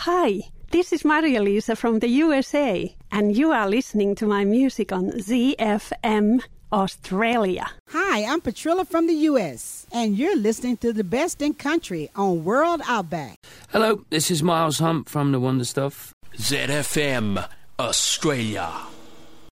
Hi, this is Maria-Lisa from the USA, and you are listening to my music on ZFM Australia. Hi, I'm Patrilla from the US, and you're listening to the best in country on World Outback. Hello, this is Miles Hunt from The Wonder Stuff. ZFM Australia.